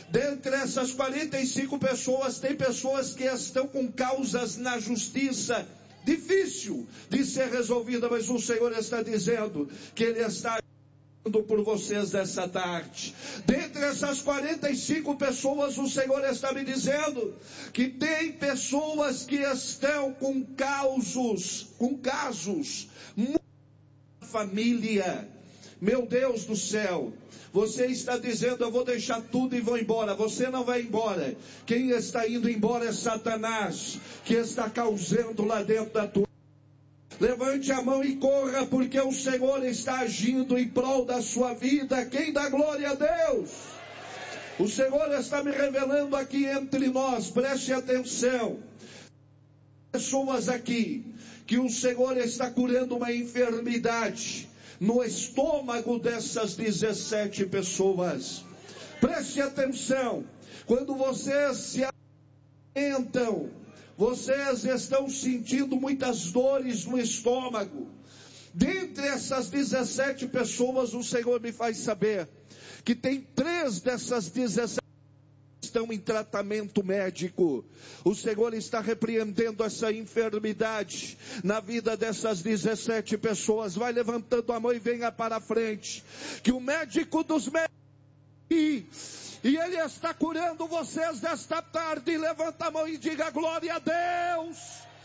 Dentre essas 45 pessoas, tem pessoas que estão com causas na justiça, difícil de ser resolvida, mas o Senhor está dizendo que Ele está por vocês dessa tarde. Dentre essas 45 pessoas, o Senhor está me dizendo que tem pessoas que estão com casos família. Meu Deus do céu, você está dizendo: eu vou deixar tudo e vou embora. Você não vai embora. Quem está indo embora é Satanás, que está causando lá dentro da tua. Levante a mão e corra, porque o Senhor está agindo em prol da sua vida. Quem dá glória a Deus? O Senhor está me revelando aqui entre nós, preste atenção. Pessoas aqui, que o Senhor está curando uma enfermidade no estômago dessas 17 pessoas. Preste atenção, quando vocês se alimentam, vocês estão sentindo muitas dores no estômago. Dentre essas 17 pessoas, o Senhor me faz saber que tem 3 dessas 17 que estão em tratamento médico. O Senhor está repreendendo essa enfermidade na vida dessas 17 pessoas. Vai levantando a mão e venha para a frente, que o médico dos médicos, e Ele está curando vocês desta tarde. Levanta a mão e diga glória a Deus.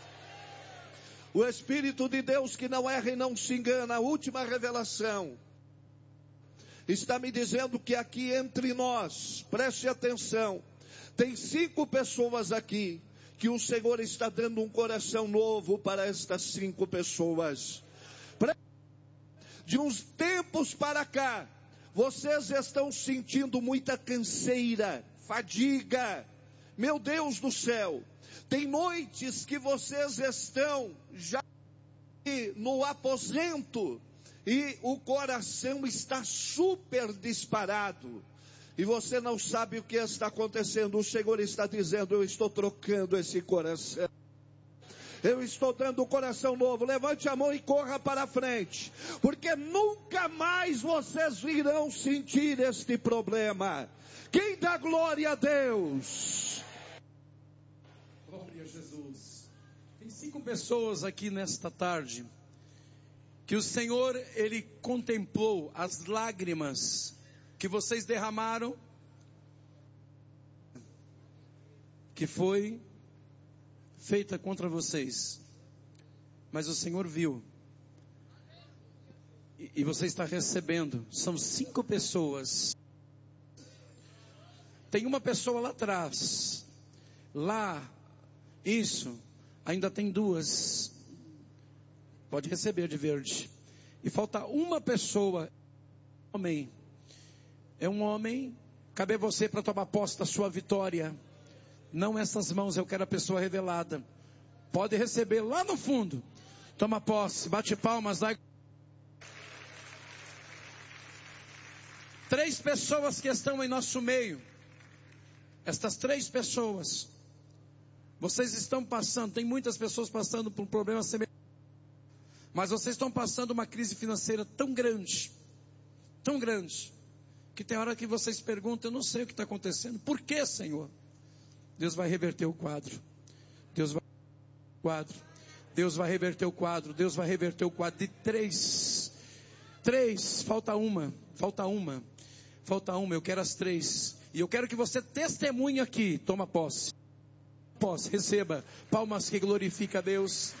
O Espírito de Deus, que não erra e não se engana, a última revelação, está me dizendo que aqui entre nós, preste atenção, tem 5 pessoas aqui, que o Senhor está dando um coração novo para estas 5 pessoas. De uns tempos para cá, vocês estão sentindo muita canseira, fadiga. Meu Deus do céu, tem noites que vocês estão já no aposento e o coração está super disparado. E você não sabe o que está acontecendo. O Senhor está dizendo: eu estou trocando esse coração. Eu estou dando um coração novo. Levante a mão e corra para a frente, porque nunca mais vocês irão sentir este problema. Quem dá glória a Deus? Glória a Jesus. Tem 5 pessoas aqui nesta tarde que o Senhor, Ele contemplou as lágrimas que vocês derramaram, que foi feita contra vocês, mas o Senhor viu, e você está recebendo. São 5 pessoas. Tem uma pessoa lá atrás, isso, ainda tem 2, pode receber de verde, e falta uma pessoa, homem, é um homem, cabe a você para tomar posse da sua vitória. Não essas mãos, eu quero a pessoa revelada. Pode receber lá no fundo. Toma posse, bate palmas, dá. 3 pessoas que estão em nosso meio. Estas 3 pessoas, vocês estão passando, tem muitas pessoas passando por um problema semelhante, mas vocês estão passando uma crise financeira tão grande, que tem hora que vocês perguntam: eu não sei o que está acontecendo. Por que, Senhor? Deus vai reverter o quadro. Deus vai reverter o quadro. Deus vai reverter o quadro de 3. Falta uma. Eu quero as 3. E eu quero que você testemunhe aqui. Toma posse. Receba. Palmas que glorifica a Deus.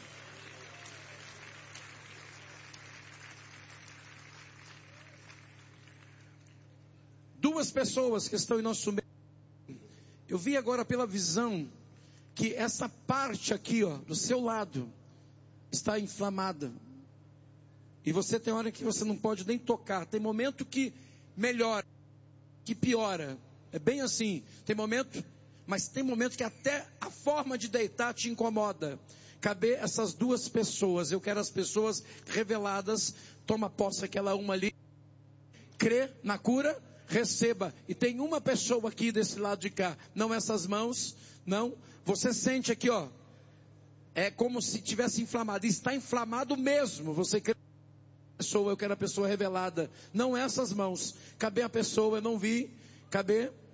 Duas pessoas que estão em nosso meio. Eu vi agora pela visão que essa parte aqui, do seu lado, está inflamada. E você tem hora que você não pode nem tocar. Tem momento que melhora, que piora. É bem assim. Tem momento, mas tem momento que até a forma de deitar te incomoda. Cabe essas 2 pessoas. Eu quero as pessoas reveladas. Toma posse aquela uma ali. Crê na cura. Receba. E tem uma pessoa aqui desse lado de cá, não essas mãos, não, você sente aqui, é como se tivesse inflamado, está inflamado mesmo. Você quer a pessoa, eu quero a pessoa revelada, não essas mãos. Cadê a pessoa? Eu não vi. Cadê?